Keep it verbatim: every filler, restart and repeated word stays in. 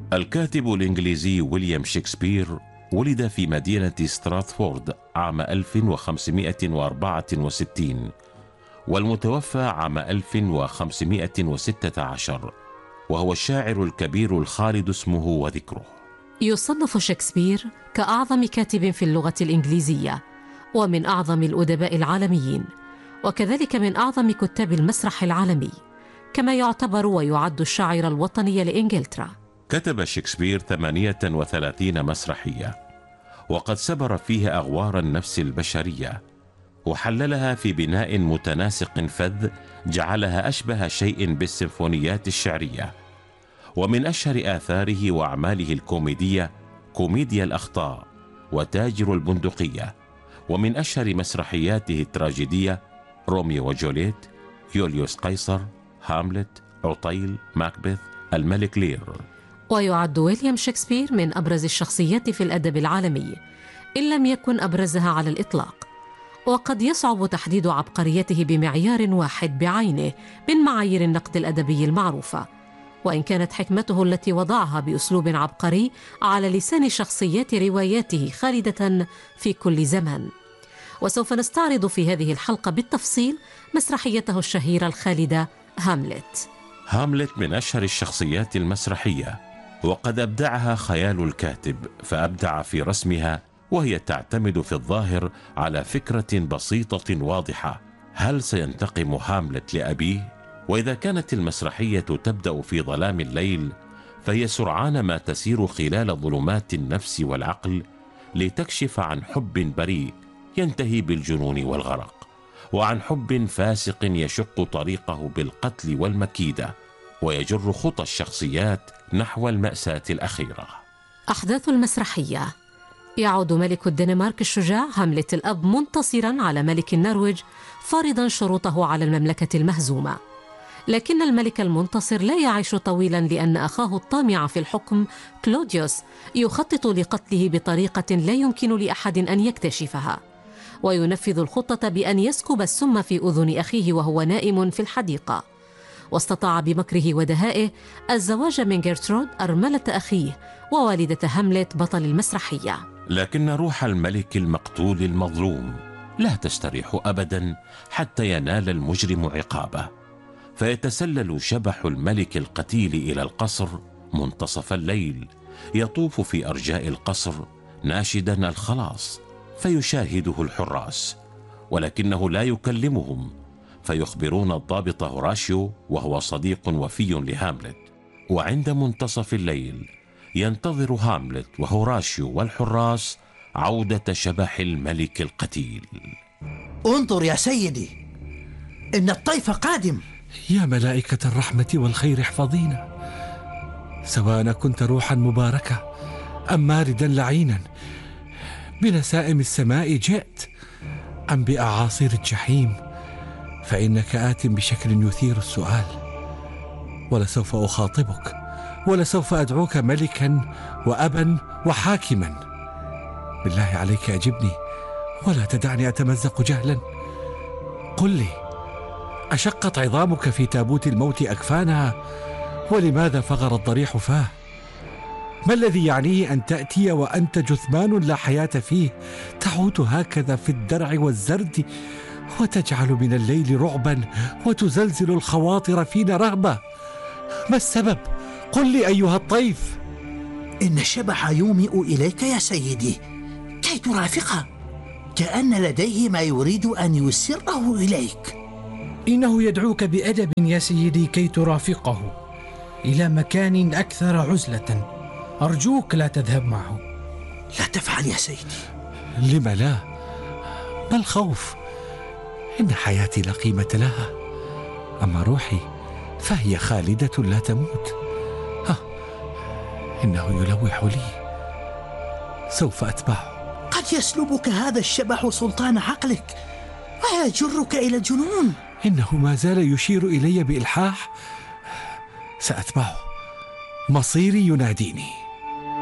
الكاتب الإنجليزي ويليام شكسبير ولد في مدينة ستراثفورد عام ألف وخمسمائة وأربعة وستين والمتوفى عام ألف وخمسمائة وستة عشر، وهو الشاعر الكبير الخالد اسمه وذكره. يصنف شكسبير كأعظم كاتب في اللغة الإنجليزية ومن أعظم الأدباء العالميين، وكذلك من أعظم كتاب المسرح العالمي، كما يعتبر ويعد الشاعر الوطني لإنجلترا. كتب شكسبير ثمانية وثلاثين مسرحية، وقد سبر فيها أغوار النفس البشرية وحللها في بناء متناسق فذ جعلها أشبه شيء بالسيمفونيات الشعرية. ومن أشهر آثاره وأعماله الكوميدية كوميديا الأخطاء وتاجر البندقية، ومن أشهر مسرحياته التراجيدية روميو وجوليت، يوليوس قيصر، هاملت، عطيل، ماكبث، الملك لير. ويعد ويليام شكسبير من أبرز الشخصيات في الأدب العالمي إن لم يكن أبرزها على الإطلاق، وقد يصعب تحديد عبقريته بمعيار واحد بعينه من معايير النقد الأدبي المعروفة، وإن كانت حكمته التي وضعها بأسلوب عبقري على لسان شخصيات رواياته خالدة في كل زمان. وسوف نستعرض في هذه الحلقة بالتفصيل مسرحيته الشهيرة الخالدة هاملت. هاملت من أشهر الشخصيات المسرحية، وقد أبدعها خيال الكاتب فأبدع في رسمها، وهي تعتمد في الظاهر على فكرة بسيطة واضحة: هل سينتقم هاملت لأبيه؟ وإذا كانت المسرحية تبدأ في ظلام الليل، فهي سرعان ما تسير خلال ظلمات النفس والعقل لتكشف عن حب بريء ينتهي بالجنون والغرق، وعن حب فاسق يشق طريقه بالقتل والمكيدة، ويجر خطى الشخصيات نحو المأساة الأخيرة. أحداث المسرحية: يعود ملك الدنمارك الشجاع هاملت الأب منتصرا على ملك النرويج، فارضا شروطه على المملكة المهزومة، لكن الملك المنتصر لا يعيش طويلا، لأن أخاه الطامع في الحكم كلوديوس يخطط لقتله بطريقة لا يمكن لأحد أن يكتشفها، وينفذ الخطة بأن يسكب السم في أذن أخيه وهو نائم في الحديقة. واستطاع بمكره ودهائه الزواج من جيرترود أرملة أخيه ووالدة هاملت بطل المسرحية. لكن روح الملك المقتول المظلوم لا تستريح أبدا حتى ينال المجرم عقابه، فيتسلل شبح الملك القتيل إلى القصر منتصف الليل، يطوف في أرجاء القصر ناشدا الخلاص، فيشاهده الحراس، ولكنه لا يكلمهم، فيخبرون الضابط هوراشيو وهو صديق وفي لهاملت. وعند منتصف الليل ينتظر هاملت وهوراشيو والحراس عودة شبح الملك القتيل. انظر يا سيدي، إن الطيف قادم. يا ملائكة الرحمة والخير احفظينا، سواء كنت روحا مباركة أم ماردا لعينا، بنسائم السماء جئت أم بأعاصير الجحيم، فإنك آت بشكل يثير السؤال، ولسوف أخاطبك، ولسوف أدعوك ملكا وأبا وحاكما. بالله عليك أجبني، ولا تدعني أتمزق جهلا. قل لي، أشقت عظامك في تابوت الموت أكفانها؟ ولماذا فغر الضريح فاه؟ ما الذي يعنيه أن تأتي وأنت جثمان لا حياة فيه، تعود هكذا في الدرع والزرد، وتجعل من الليل رعبا وتزلزل الخواطر فينا رهبة؟ ما السبب؟ قل لي أيها الطيف. إن الشبح يومئ إليك يا سيدي كي ترافقه، كأن لديه ما يريد أن يسره إليك. إنه يدعوك بأدب يا سيدي كي ترافقه إلى مكان أكثر عزلة، أرجوك لا تذهب معه. لا تفعل يا سيدي. لم لا؟ ما الخوف؟ إن حياتي لا قيمة لها، أما روحي فهي خالدة لا تموت. ها، إنه يلوح لي، سوف أتبعه. قد يسلبك هذا الشبح سلطان عقلك ويجرك إلى الجنون. إنه ما زال يشير إلي بإلحاح، سأتبعه، مصيري يناديني.